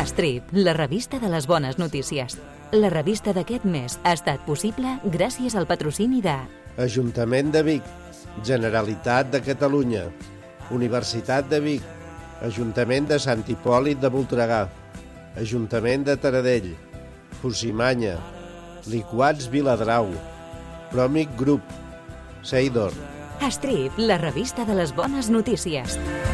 Strip, la revista de les bones notícies. La revista d'aquest mes ha estat possible gràcies al patrocini de Ajuntament de Vic, Generalitat de Catalunya, Universitat de Vic, Ajuntament de Sant Hipòlit de Voltregà, Ajuntament de Taradell, Fusimanya, Liquats Viladrau, Promic Group, Seidor. Strip, la revista de les bones notícies.